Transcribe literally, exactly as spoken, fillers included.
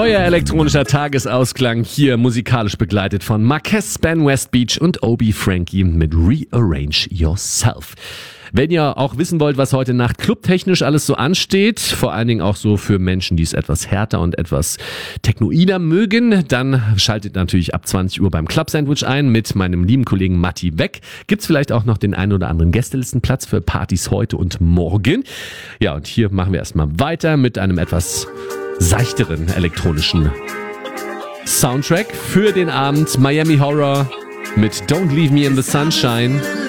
Euer elektronischer Tagesausklang hier musikalisch begleitet von Marquez, Ben Westbeach und Obi Frankie mit Rearrange Yourself. Wenn ihr auch wissen wollt, was heute Nacht clubtechnisch alles so ansteht, vor allen Dingen auch so für Menschen, die es etwas härter und etwas technoider mögen, dann schaltet natürlich ab zwanzig Uhr beim Club Sandwich ein mit meinem lieben Kollegen Matti Beck. Gibt's vielleicht auch noch den einen oder anderen Gästelistenplatz für Partys heute und morgen. Ja, und hier machen wir erstmal weiter mit einem etwas seichteren elektronischen Soundtrack für den Abend. Miami Horror mit Don't Leave Me in the Sunshine.